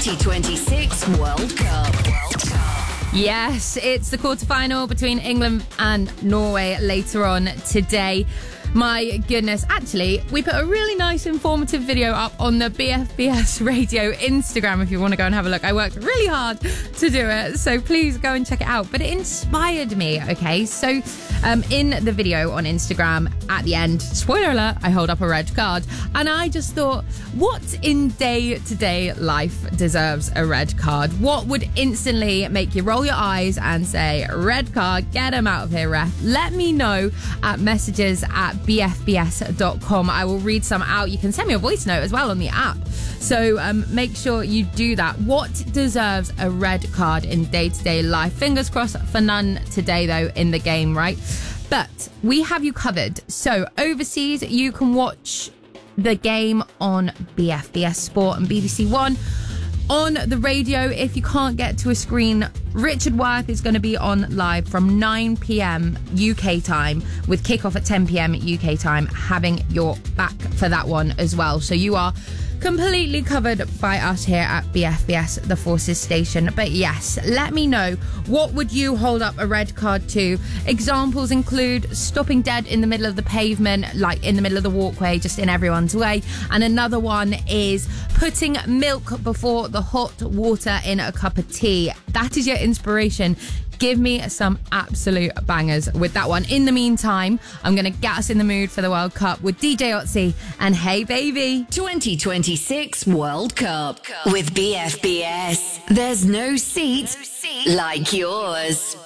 2026 World Cup. Yes, it's the quarterfinal between England and Norway later on today. My goodness. Actually, we put a really nice informative video up on the BFBS Radio Instagram if you want to go and have a look. I worked really hard to do it, so please go and check it out. But it inspired me, okay? So in the video on Instagram, at the end, spoiler alert, I hold up a red card. And I just thought, what in day-to-day life deserves a red card? What would instantly make you roll your eyes and say, red card, get him out of here, ref? Let me know at messages at bfbs.com. I will read some out. You can send me a voice note as well on the app. So make sure you do that. What deserves a red card in day-to-day life? Fingers crossed for none today, though, in the game, right? But we have you covered. So overseas, you can watch the game on BFBS Sport and BBC One. On the radio, if you can't get to a screen, Richard Worth is going to be on live from 9 p.m. UK time with kickoff at 10 p.m. UK time, having your back for that one as well. So you are completely covered by us here at BFBS, the Forces station. But yes, let me know, what would you hold up a red card to? Examples include stopping dead in the middle of the pavement, like in the middle of the walkway, just in everyone's way. And another one is putting milk before the hot water in a cup of tea. That is your inspiration. Give me some absolute bangers with that one. In the meantime, I'm going to get us in the mood for the World Cup with DJ Otzi and Hey Baby. 2026 World Cup with BFBS. There's no seat like yours.